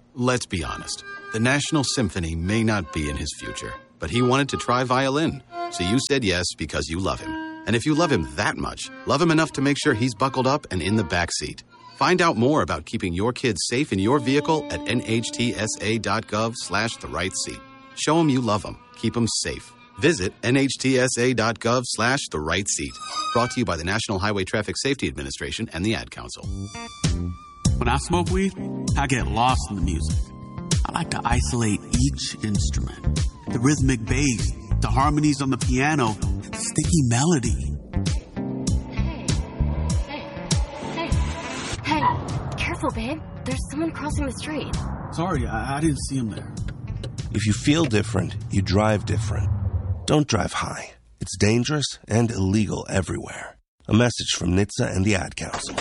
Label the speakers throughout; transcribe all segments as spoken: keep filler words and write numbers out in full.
Speaker 1: Let's be honest. The National Symphony may not be in his future, but he wanted to try violin. So you said yes because you love him. And if you love him that much, love him enough to make sure he's buckled up and in the back seat. Find out more about keeping your kids safe in your vehicle at nhtsa.gov slash the right seat. Show them you love them. Keep them safe. Visit nhtsa.gov slash the right seat. Brought to you by the National Highway Traffic Safety Administration and the Ad Council.
Speaker 2: When I smoke weed, I get lost in the music. I like to isolate each instrument. The rhythmic bass, the harmonies on the piano, the sticky melody.
Speaker 3: Hey, hey, hey, careful, babe. There's someone crossing the street.
Speaker 2: Sorry, I, I didn't see him there.
Speaker 4: If you feel different, you drive different. Don't drive high. It's dangerous and illegal everywhere. A message from N H T S A and the Ad Council.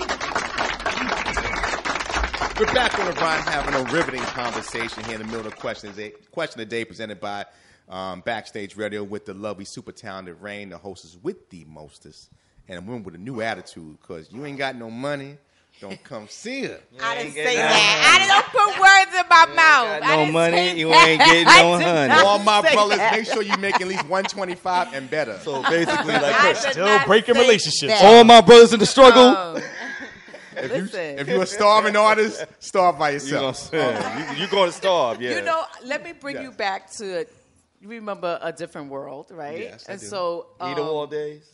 Speaker 5: We're back on the run having a riveting conversation here in the middle of Question of the Day, Question of the Day presented by um, Backstage Radio with the lovely, super talented Rain, the hostess with the mostest, and a woman with a new attitude because you ain't got no money. Don't come see her.
Speaker 6: I didn't say that. I didn't put words in my mouth.
Speaker 7: No money, you ain't getting no honey.
Speaker 5: All my brothers, that. Make sure you make at least one twenty-five and better.
Speaker 7: So basically, like,
Speaker 6: I
Speaker 7: still breaking relationships.
Speaker 6: That.
Speaker 7: All my brothers in the struggle.
Speaker 6: Oh.
Speaker 5: If,
Speaker 6: Listen.
Speaker 5: you, if you're a starving artist, starve by yourself.
Speaker 7: You're gonna, you, going to starve, yeah.
Speaker 6: You know, let me bring
Speaker 5: Yes.
Speaker 6: you back to, you remember A Different World, right?
Speaker 5: Yes, I
Speaker 6: and
Speaker 5: do.
Speaker 6: so, um,
Speaker 7: Eat all days.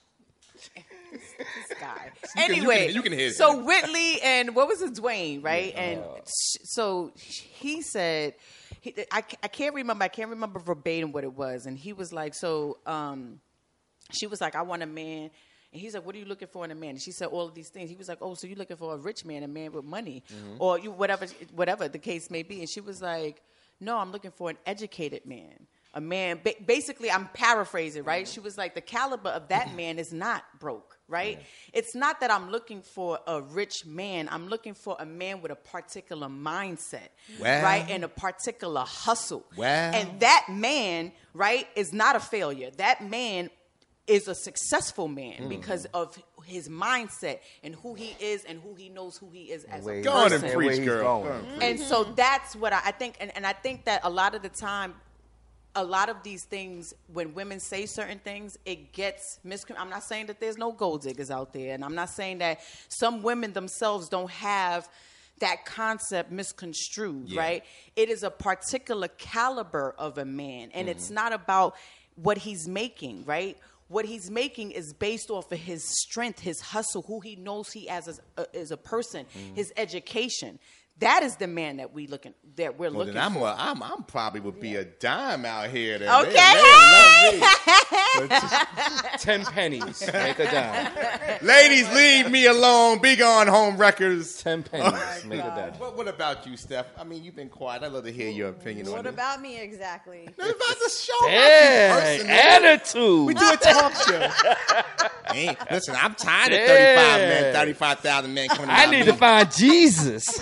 Speaker 6: this guy.
Speaker 5: You can- you
Speaker 6: Anyway,
Speaker 5: can- you can hear
Speaker 6: so
Speaker 5: him.
Speaker 6: Whitley and what was it, Dwayne, right?
Speaker 7: Yeah.
Speaker 6: And sh- so he said, he, I, I can't remember, I can't remember verbatim what it was. And he was like, so um, she was like, I want a man. And he's like, what are you looking for in a man? And she said all of these things. He was like, oh, so you're looking for a rich man, a man with money,
Speaker 5: Mm-hmm.
Speaker 6: or you whatever, whatever the case may be. And she was like, no, I'm looking for an educated man. A man, ba- basically, I'm paraphrasing, right? She was like, the caliber of that man is not broke, right? It's not that I'm looking for a rich man. I'm looking for a man with a particular mindset,
Speaker 5: Wow.
Speaker 6: right? And a particular hustle.
Speaker 5: Wow.
Speaker 6: And that man, right, is not a failure. That man is a successful man because of his mindset and who he is and who he knows who he is as a
Speaker 5: Go on
Speaker 6: person.
Speaker 5: and preach, girl. Go on.
Speaker 6: And so that's what I, I think, and, and I think that a lot of the time, a lot of these things, when women say certain things, it gets miscon. I'm not saying that there's no gold diggers out there, and I'm not saying that some women themselves don't have that concept misconstrued,
Speaker 5: Yeah.
Speaker 6: right? It is a particular caliber of a man, and it's not about what he's making, right? What he's making is based off of his strength, his hustle, who he knows he as a, as a person, his education. That is the man that we looking that we're
Speaker 5: Well,
Speaker 6: looking
Speaker 5: then I'm,
Speaker 6: for.
Speaker 5: a, I'm, I'm probably would be a dime out here. Then.
Speaker 6: Okay,
Speaker 5: They- they love me.
Speaker 7: Ten pennies, make a dime.
Speaker 5: Ladies, leave me alone. Be gone, home wreckers.
Speaker 7: Ten pennies, make a dime.
Speaker 5: What, what about you, Steph? I mean, you've been quiet. I'd love to hear your opinion on
Speaker 8: What
Speaker 5: this.
Speaker 8: about me exactly?
Speaker 5: What about the show?
Speaker 7: Yeah,
Speaker 5: About you personally.
Speaker 7: attitude.
Speaker 5: We do a talk show. Hey, listen, I'm tired of
Speaker 7: Yeah.
Speaker 5: thirty-five men, thirty-five thousand men coming
Speaker 7: I
Speaker 5: about
Speaker 7: need
Speaker 5: me.
Speaker 7: to find Jesus.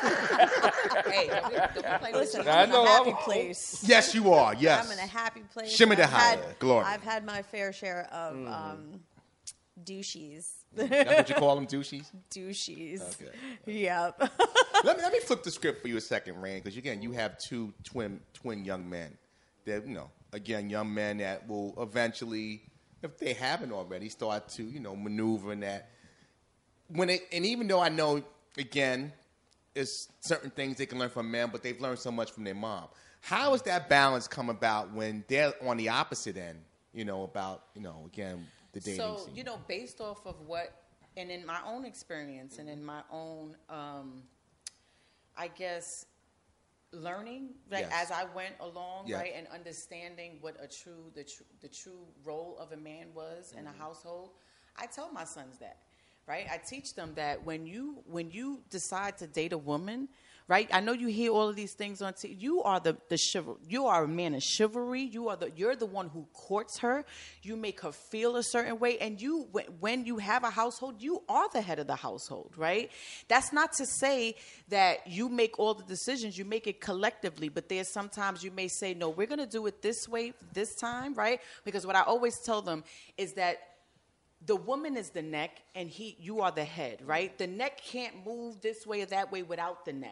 Speaker 6: Hey, don't we- don't we play this
Speaker 8: Listen,
Speaker 6: shit?
Speaker 7: I
Speaker 8: I'm
Speaker 7: know,
Speaker 8: in a happy
Speaker 7: I'm-
Speaker 8: place.
Speaker 5: Yes, you are. Yes.
Speaker 8: I'm in a happy place.
Speaker 5: Shimmy the
Speaker 8: I've had-
Speaker 5: higher. Glory.
Speaker 8: I've had my fair share of um, douchies.
Speaker 5: That's what you call them, douchies?
Speaker 8: douchies.
Speaker 5: Okay.
Speaker 8: Yep.
Speaker 5: let me let me flip the script for you a second, Rain, because again, you have two twin twin young men. That you know, again, young men that will eventually, if they haven't already, start to you know maneuver in that. When it and even though I know, again, it's certain things they can learn from men, but they've learned so much from their mom. How does that balance come about when they're on the opposite end? You know about you know again the dating
Speaker 6: So,
Speaker 5: scene.
Speaker 6: you know, based off of what, and in my own experience and in my own, um, I guess, learning, like
Speaker 5: Yes.
Speaker 6: as I went along,
Speaker 5: Yeah.
Speaker 6: right, and understanding what a true, the true, the true role of a man was in a household, I tell my sons that, right? I teach them that when you, when you decide to date a woman, right? I know you hear all of these things on T V. You are the the chival- You are a man of chivalry. You are the you're the one who courts her. You make her feel a certain way, and you when, when you have a household, you are the head of the household, right? That's not to say that you make all the decisions. You make it collectively, but there's sometimes you may say, no, we're going to do it this way this time, right? Because what I always tell them is that the woman is the neck and he, you are the head, right? The neck can't move this way or that way without the neck,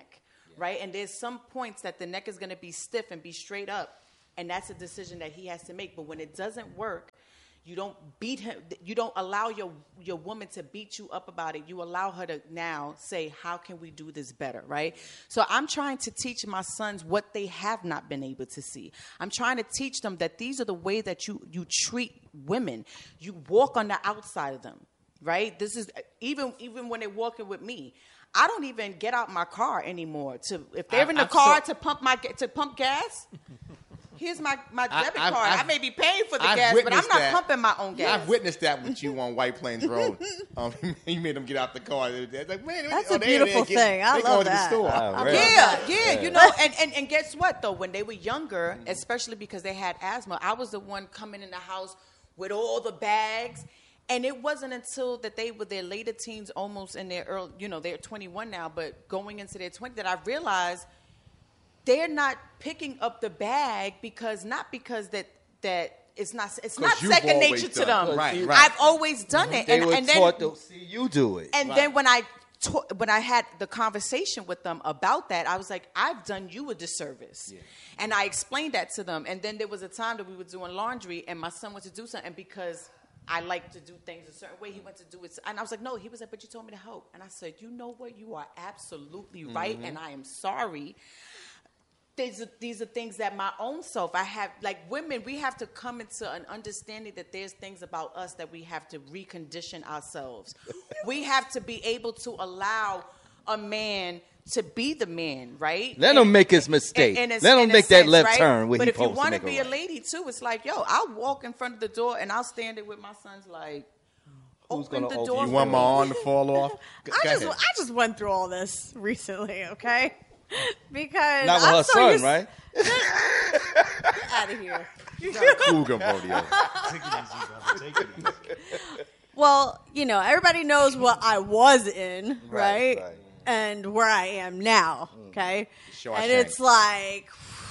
Speaker 6: right? And there's some points that the neck is going to be stiff and be straight up, and that's a decision that he has to make. But when it doesn't work, you don't beat him. You don't allow your your woman to beat you up about it. You allow her to now say, how can we do this better, right? So I'm trying to teach my sons what they have not been able to see. I'm trying to teach them that these are the way that you, you treat women. You walk on the outside of them, right? This is even even when they're walking with me. I don't even get out my car anymore to if they're
Speaker 5: I,
Speaker 6: in the
Speaker 5: I've
Speaker 6: car
Speaker 5: so-
Speaker 6: to pump my to pump gas. Here's my, my debit
Speaker 5: I, I've,
Speaker 6: card.
Speaker 5: I've,
Speaker 6: I may be paying for the
Speaker 5: I've
Speaker 6: gas, but I'm
Speaker 5: witnessed
Speaker 6: not
Speaker 5: that.
Speaker 6: pumping my own gas.
Speaker 5: I've witnessed that with you on White Plains Road. Um, you made them get out the car. It's like, man,
Speaker 8: That's
Speaker 5: oh,
Speaker 8: a
Speaker 5: they-
Speaker 8: beautiful
Speaker 5: they
Speaker 8: thing. I
Speaker 5: they
Speaker 8: love
Speaker 5: going to the
Speaker 8: that.
Speaker 5: store.
Speaker 7: Oh, really?
Speaker 6: Yeah, yeah, you know, and, and, and guess what, though? When they were younger, especially because they had asthma, I was the one coming in the house with all the bags. And it wasn't until that they were their later teens, almost in their early, you know, they're twenty-one now, but going into their twenties, that I realized they're not picking up the bag because, not because that, that it's not, it's not
Speaker 5: you've
Speaker 6: second
Speaker 5: always
Speaker 6: nature to
Speaker 5: done
Speaker 6: them.
Speaker 5: it. Right, right.
Speaker 6: I've always done it.
Speaker 7: They
Speaker 6: and,
Speaker 7: were
Speaker 6: and then,
Speaker 7: taught to see you do it.
Speaker 6: and then when I ta- when I had the conversation with them about that, I was like, I've done you a disservice. Yeah. And I explained that to them. And then there was a time that we were doing laundry and my son went to do something, and because I like to do things a certain way, he went to do it. And I was like, no, he was like, but you told me to help. And I said, you know what? You are absolutely right.
Speaker 5: Mm-hmm.
Speaker 6: And I am sorry. These are, these are things that my own self, I have, like women, we have to come into an understanding that there's things about us that we have to recondition ourselves. We have to be able to allow a man to be the man, right?
Speaker 7: Let
Speaker 6: And-
Speaker 7: him make his mistake.
Speaker 6: in- in a-
Speaker 7: Let him
Speaker 6: in a
Speaker 7: make that
Speaker 6: sense,
Speaker 7: left
Speaker 6: right?
Speaker 7: turn where
Speaker 6: But
Speaker 7: he
Speaker 6: if you
Speaker 7: supposed to
Speaker 6: want
Speaker 7: make
Speaker 6: to be
Speaker 7: a
Speaker 6: a
Speaker 7: right.
Speaker 6: lady too, it's like, yo, I'll walk in front of the door and I'll stand there with my sons like,
Speaker 7: Who's
Speaker 6: open
Speaker 7: gonna
Speaker 6: the
Speaker 7: open
Speaker 6: door
Speaker 7: it?
Speaker 5: You
Speaker 6: for
Speaker 5: want my
Speaker 6: me.
Speaker 5: arm to fall off? Go,
Speaker 8: I
Speaker 5: go
Speaker 8: just
Speaker 5: ahead.
Speaker 8: I just went through all this recently, okay? Because
Speaker 7: Not with
Speaker 8: I'm
Speaker 7: her
Speaker 8: so
Speaker 7: son,
Speaker 8: used-
Speaker 7: right?
Speaker 8: Out of here.
Speaker 5: Cougar rodeo.
Speaker 9: Take it easy, brother. Take it easy.
Speaker 8: Well, you know, everybody knows what I was in, right?
Speaker 7: Right, right.
Speaker 8: And where I am now, okay?
Speaker 5: Shawshank.
Speaker 8: And it's like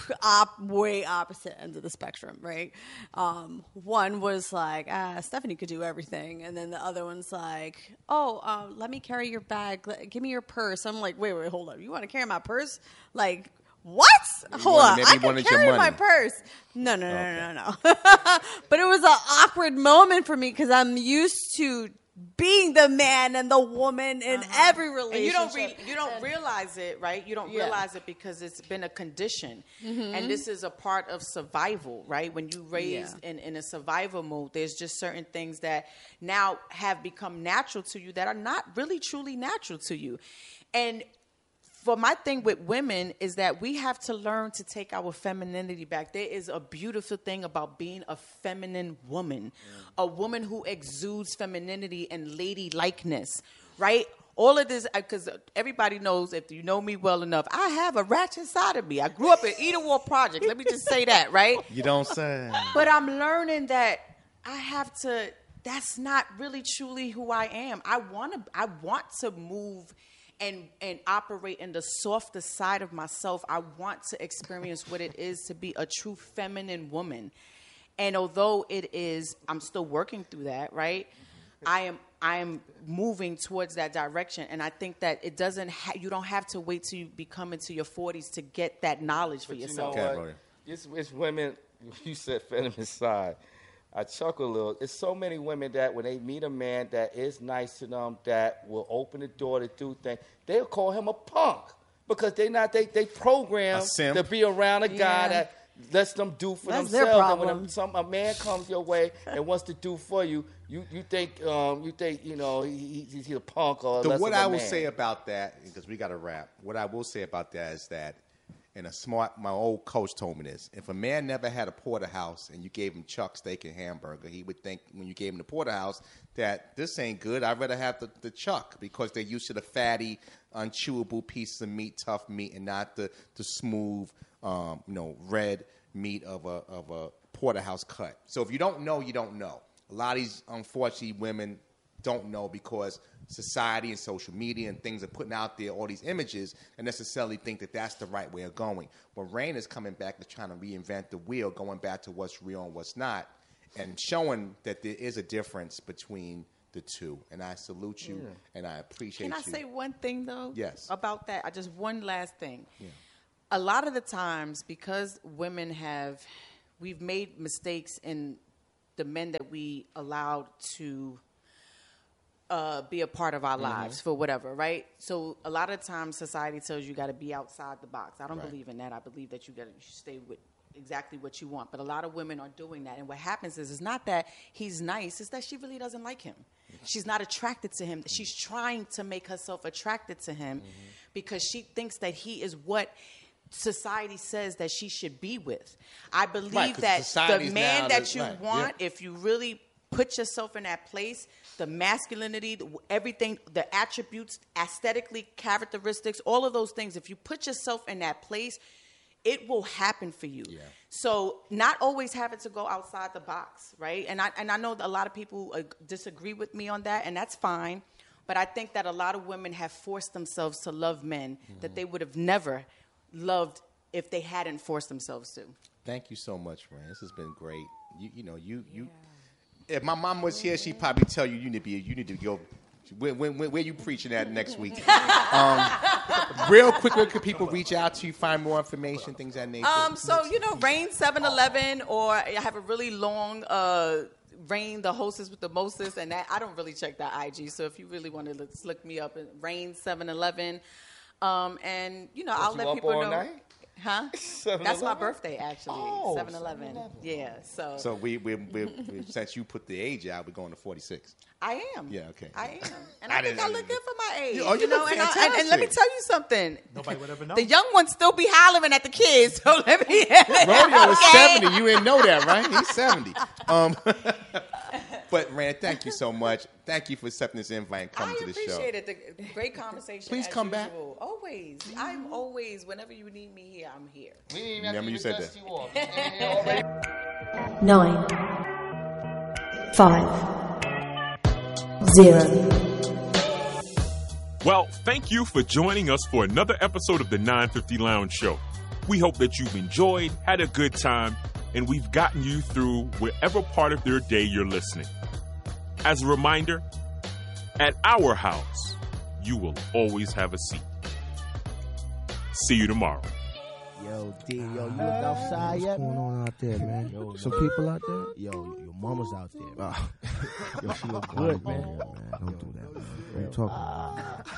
Speaker 8: op- way opposite ends of the spectrum, right? Um, one was like, ah, Stephanie could do everything. And then the other one's like, oh, um, let me carry your bag. Let- give me your purse. I'm like, wait, wait, hold up. You want to carry my purse? Like, what? Hold
Speaker 5: wanted-
Speaker 8: on.
Speaker 5: maybe
Speaker 8: I
Speaker 5: you
Speaker 8: can
Speaker 5: wanted your
Speaker 8: carry my
Speaker 5: money.
Speaker 8: purse. No, no, no, no, no, no. But it was an awkward moment for me because I'm used to being the man and the woman in every relationship.
Speaker 6: And you don't re- you don't realize it, right? You don't
Speaker 8: Yeah.
Speaker 6: realize it because it's been a condition, and this is a part of survival, right? When you raise
Speaker 8: Yeah.
Speaker 6: in, in a survival mode, there's just certain things that now have become natural to you that are not really truly natural to you, and. For my thing with women is that we have to learn to take our femininity back. There is a beautiful thing about being a feminine woman, a woman who exudes femininity and ladylikeness, right? All of this, because everybody knows, if you know me well enough, I have a ratchet side of me. I grew up in Edenwald Projects. Let me just say that, right?
Speaker 5: You don't say.
Speaker 6: But I'm learning that I have to. That's not really truly who I am. I want to. I want to move and and operate in the softer side of myself. I want to experience what it is to be a true feminine woman. And although it is, I'm still working through that, right? I am I am moving towards that direction, and I think that it doesn't. Ha- you don't have to wait till you become into your forties to get that knowledge for
Speaker 7: But you know
Speaker 6: yourself.
Speaker 5: Okay,
Speaker 7: what?
Speaker 5: brother.
Speaker 7: It's, it's women. You said feminine side. I chuckle a little. It's so many women that when they meet a man that is nice to them, that will open the door to do things, they'll call him a punk because they not they they
Speaker 5: A
Speaker 7: programmed
Speaker 5: simp.
Speaker 7: to be around a guy
Speaker 8: Yeah.
Speaker 7: that lets them do for
Speaker 8: That's their
Speaker 7: themselves. And when
Speaker 8: problem.
Speaker 7: a, some a man comes your way and wants to do for you, you you think um you think you know he, he's he's a punk or
Speaker 5: The,
Speaker 7: less
Speaker 5: what
Speaker 7: of a
Speaker 5: I will
Speaker 7: man.
Speaker 5: say about that, because we got to wrap. What I will say about that is that, and a smart, my old coach told me this: if a man never had a porterhouse and you gave him chuck, steak, and hamburger, he would think when you gave him the porterhouse that this ain't good. I'd rather have the, the chuck because they're used to the fatty, unchewable pieces of meat, tough meat, and not the the smooth, um, you know, red meat of a of a porterhouse cut. So if you don't know, you don't know. A lot of these, unfortunately, women don't know because society and social media and things are putting out there all these images and necessarily think that that's the right way of going. But Rain is coming back to trying to reinvent the wheel, going back to what's real and what's not, and showing that there is a difference between the two, and I salute you,
Speaker 6: Yeah.
Speaker 5: and I appreciate
Speaker 6: Can I
Speaker 5: you.
Speaker 6: say one thing though?
Speaker 5: Yes.
Speaker 6: About that, I just one last thing.
Speaker 5: Yeah.
Speaker 6: A lot of the times, because women have, we've made mistakes in the men that we allowed to uh, be a part of our
Speaker 5: Mhm.
Speaker 6: lives for whatever, right? So a lot of times, society tells you you got to be outside the box. I don't
Speaker 5: Right.
Speaker 6: believe in that. I believe that you got to stay with exactly what you want. But a lot of women are doing that, and what happens is, it's not that he's nice; it's that she really doesn't like him. She's not attracted to him. She's trying to make herself attracted to him because she thinks that he is what society says that she should be with. I believe
Speaker 5: Right, 'cause
Speaker 6: that the
Speaker 5: society's
Speaker 6: man
Speaker 5: now
Speaker 6: that
Speaker 5: the-
Speaker 6: you
Speaker 5: right,
Speaker 6: want,
Speaker 5: yeah.
Speaker 6: if you really put yourself in that place, the masculinity, the, everything, the attributes, aesthetically, characteristics, all of those things, if you put yourself in that place, it will happen for you.
Speaker 5: Yeah.
Speaker 6: So not always having to go outside the box, right? And I and I know that a lot of people uh, disagree with me on that, and that's fine. But I think that a lot of women have forced themselves to love men
Speaker 5: Mm-hmm.
Speaker 6: that they would have never loved if they hadn't forced themselves to.
Speaker 5: Thank you so much, Rand. This has been great. You, you know, you, you. If my mom was here, she'd probably tell you you need to be, you need to go. Where, where, where you preaching at next week? um, real quick, where could people reach out to you, find more information, things of that nature?
Speaker 6: Um, so you know, Rain seven eleven, or I have a really long uh, Rain, the hostess with the mostest, and that I don't really check that I G. So if you really want to look, look me up, Rain seven eleven, um, and you know,
Speaker 7: Was
Speaker 6: I'll
Speaker 7: you
Speaker 6: let
Speaker 7: up
Speaker 6: people
Speaker 7: all
Speaker 6: know.
Speaker 7: night?
Speaker 6: Huh?
Speaker 7: seven
Speaker 6: That's my
Speaker 7: eleven?
Speaker 6: birthday, actually.
Speaker 7: Oh,
Speaker 6: seven eleven. Yeah. So.
Speaker 5: So we, we, we, we since you put the age out, we're going to forty-six.
Speaker 6: I am.
Speaker 5: Yeah, okay.
Speaker 6: I am, and
Speaker 5: I
Speaker 6: I, think
Speaker 5: didn't-
Speaker 6: I look good for my age.
Speaker 5: You- oh, you
Speaker 6: know,
Speaker 5: look
Speaker 6: and, I, and, and let me
Speaker 5: fantastic.
Speaker 6: tell you something.
Speaker 9: Nobody would ever know.
Speaker 6: The young ones still be hollering at the kids. So let me.
Speaker 5: Rodeo is
Speaker 6: Okay.
Speaker 5: seventy. You didn't know that, right? He's seventy. Um, but Rand, thank you so much. Thank you for accepting this invite and coming
Speaker 6: I
Speaker 5: to the show.
Speaker 6: appreciate it. The great conversation.
Speaker 5: Please
Speaker 6: as
Speaker 5: come back.
Speaker 6: usual. Always. I'm always. Whenever you need me here, I'm here.
Speaker 7: We didn't even
Speaker 5: Remember
Speaker 7: have to
Speaker 5: you
Speaker 7: even
Speaker 5: said
Speaker 7: dust
Speaker 5: that.
Speaker 7: you off. You came in already.
Speaker 10: Nine, five, zero.
Speaker 11: Well, thank you for joining us for another episode of the nine fifty Lounge Show. We hope that you've enjoyed, had a good time, and we've gotten you through whatever part of your day you're listening. As a reminder, at our house, you will always have a seat. See you tomorrow.
Speaker 12: Yo, D, yo, you look outside yet?
Speaker 13: What's going on out there, man?
Speaker 12: Yo,
Speaker 13: Some
Speaker 12: yo.
Speaker 13: people out there?
Speaker 12: Yo, your mama's out there.
Speaker 13: Ah.
Speaker 12: Yo, she look good, man.
Speaker 13: man. Don't do that, man. What are you talking about?